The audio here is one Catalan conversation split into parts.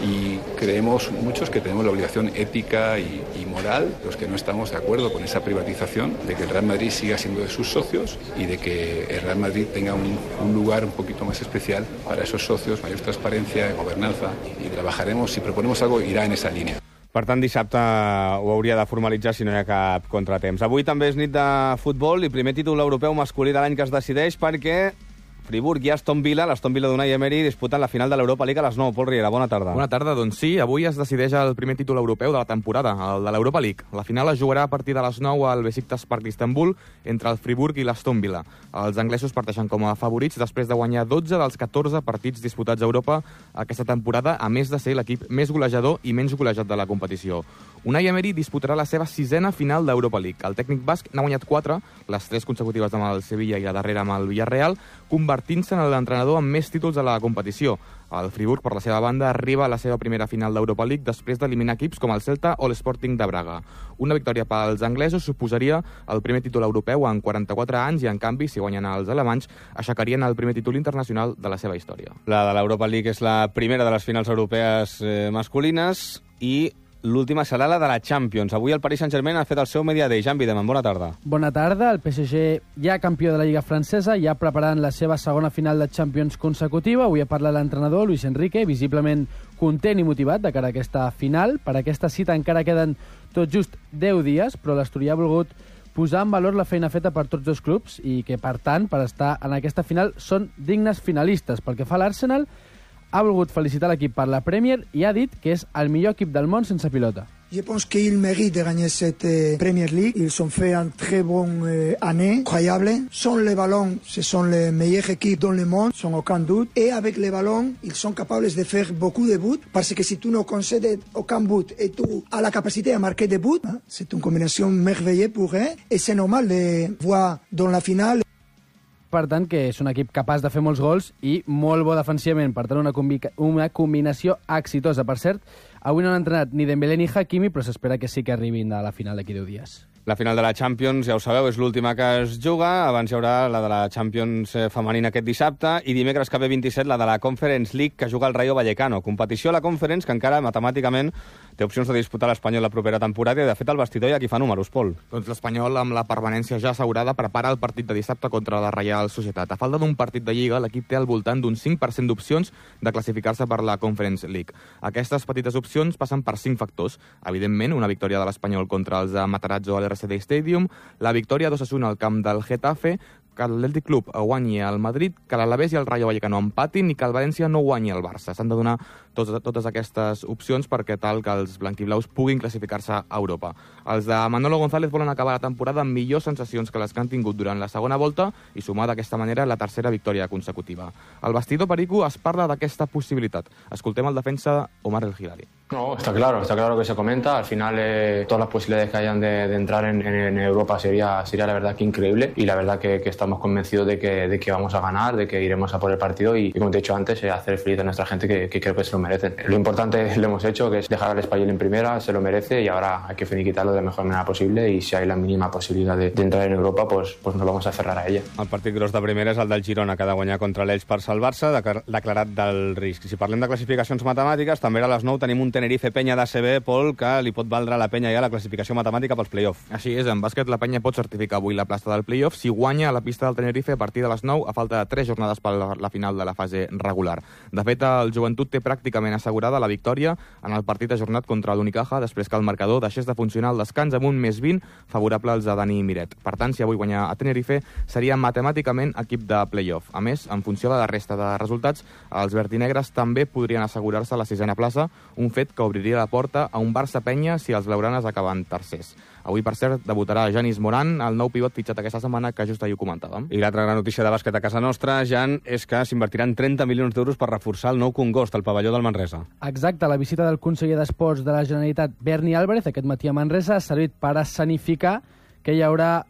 Y creemos muchos que tenemos la obligación ética y moral, los que no estamos de acuerdo con esa privatización, de que el Real Madrid siga siendo de sus socios y de que el Real Madrid tenga un lugar un poquito más especial para esos socios, mayor transparencia, gobernanza, y trabajaremos, si proponemos algo, irà en esa línia. Per tant, dissabte ho hauria de formalitzar si no hi ha cap contratemps. Avui també és nit de futbol i primer títol europeu masculí de l'any que es decideix perquè Friburg i Aston Villa, l'Aston Villa d'Unai Emery, disputen la final de l'Europa League a les 9. Pol Riera, bona tarda. Bona tarda, doncs sí, avui es decideix el primer títol europeu de la temporada, el de l'Europa League. La final es jugarà a partir de les 9 al Besiktas Park d'Istanbul entre el Friburg i l'Aston Villa. Els anglesos parteixen com a favorits després de guanyar 12 dels 14 partits disputats a Europa aquesta temporada, a més de ser l'equip més golejador i menys golejat de la competició. Unai Emery disputarà la seva 6a final d'Europa League. El tècnic basc n'ha guanyat 4, les 3 consecutives amb el Sevilla i la darrera amb el Villarreal, convertint-se en l'entrenador amb més títols a la competició. El Friburg, per la seva banda, arriba a la seva primera final d'Europa League després d'eliminar equips com el Celta o l'Sporting de Braga. Una victòria pels anglesos suposaria el primer títol europeu en 44 anys i, en canvi, si guanyen els alemanys, aixecarien el primer títol internacional de la seva història. La de l'Europa League és la primera de les finals europees masculines i l'última serà la de la Champions. Avui el Paris Saint-Germain ha fet el seu Media Day. Jan Videman, bona tarda. Bona tarda. El PSG, ja campió de la Lliga francesa, ja preparant la seva segona final de Champions consecutiva. Avui ha parlat l'entrenador, Luis Enrique, visiblement content i motivat de cara a aquesta final. Per aquesta cita encara queden tot just 10 dies, però l'Asturià ha volgut posar en valor la feina feta per tots dos clubs i que, per tant, per estar en aquesta final, són dignes finalistes. Pel que fa a l'Arsenal, ha volgut felicitar l'equip per la Premier i ha dit que és el millor equip del món sense pilota. Je pense qu'ils méritent de gagner cette Premier League. Ils ont fait une très bonne année, incroyable. Sans le ballon, ce sont les meilleures équipes dans le monde, sans aucun doute. Et avec le ballon, ils sont capables de faire beaucoup de buts, parce que si tu ne concèdes aucun but et tu as la capacité de marquer des buts, c'est une combinaison merveilleuse pour eux. Et c'est normal de voir dans la finale. Per tant, que és un equip capaç de fer molts gols i molt bo defensivament. Per tant, una combinació exitosa. Per cert, avui no han entrenat ni Dembélé ni Hakimi, però s'espera que sí que arribin a la final d'aquí 10 dies. La final de la Champions, ja ho sabeu, és l'última que es juga. Abans hi haurà la de la Champions femenina aquest dissabte i dimecres que ve 27 la de la Conference League que juga el Rayo Vallecano. Competició a la Conference que encara matemàticament té opcions de disputar l'Espanyol la propera temporada i, de fet, el vestidor hi ha qui fa números, Pol. Doncs l'Espanyol, amb la permanència ja assegurada, prepara el partit de dissabte contra la Reial Societat. A falta d'un partit de Lliga, l'equip té al voltant d'un 5% d'opcions de classificar-se per la Conference League. Aquestes petites opcions passen per 5 factors. Evidentment, una victòria de l'Espanyol contra els de Matarazzo a l'RCD Stadium, la victòria d'1-1 al camp del Getafe, que l'Atlètic Club guanyi al Madrid, que l'Alavés i el Rayo Vallecano empatin i que el València no guanyi al Barça. S'han de donar totes aquestes opcions perquè tal que els blanquiblaus puguin classificar-se a Europa. Els de Manolo González volen acabar la temporada amb millors sensacions que les que han tingut durant la segona volta i sumar d'aquesta manera la tercera victòria consecutiva. Al vestidor perico es parla d'aquesta possibilitat. Escoltem el defensa Omar El Hilali. No, está claro que se comenta. Al final todas las posibilidades que hayan de entrar en Europa sería la verdad que increíble y la verdad que estamos convencidos de que vamos a ganar, de que iremos a por el partido y como te he dicho antes, hacer feliz a nuestra gente que creo que se lo merecen. Lo importante lo hemos hecho, que es dejar al Espanyol en primera, se lo merece y ahora hay que finiquitarlo de la mejor manera posible y si hay la mínima posibilidad de entrar en Europa, pues nos vamos a aferrar a ella. El partit gros de primera és el del Girona, que ha de guanyar contra l'Elx per salvar-se, declarat del risc. Si parlem de classificacions matemàtiques, també a les 9 tenim un Tenerife Penya d'ACB, Pol, que li pot valdre a la Penya ja la classificació matemàtica pels play-off. Així és, en bàsquet la Penya pot certificar avui la plaça del play-off si guanya a la pista del Tenerife a partir de les 9 a falta de 3 jornades per la final de la fase regular. De fet, el Joventut té pràcticament assegurada la victòria en el partit ajornat contra l'Unicaja després que el marcador deixés de funcionar al descans amb un +20 favorable als de Dani Miret. Per tant, si avui guanya a Tenerife, seria matemàticament equip de play-off. A més, en funció de la resta de resultats, els verdinegres també podrien assegurar-se la 6a plaça, un fet que obriria la porta a un Barça-Penya si els blaugranes acaben tercers. Avui, per cert, debutarà Janis Moran, el nou pivot fitxat aquesta setmana, que just ahir ho comentàvem. I l'altra gran notícia de bàsquet a casa nostra, Jan, és que s'invertiran 30 milions d'euros per reforçar el nou Congost, el pavelló del Manresa. Exacte, la visita del conseller d'Esports de la Generalitat, Berni Álvarez, aquest matí a Manresa, ha servit per escenificar que hi haurà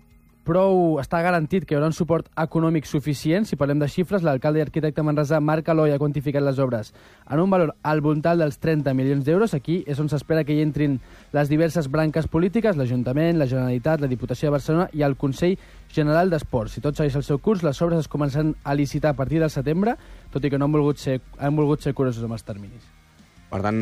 està garantit que hi haurà un suport econòmic suficient. Si parlem de xifres, l'alcalde i arquitecte Manresà, Marc Aloi, ha quantificat les obres en un valor al voltant dels 30 milions d'euros. Aquí és on s'espera que hi entrin les diverses branques polítiques, l'Ajuntament, la Generalitat, la Diputació de Barcelona i el Consell General d'Esports. Si tot segueix el seu curs, les obres es començaran a licitar a partir del setembre, tot i que no han volgut ser curosos amb els terminis. Per tant,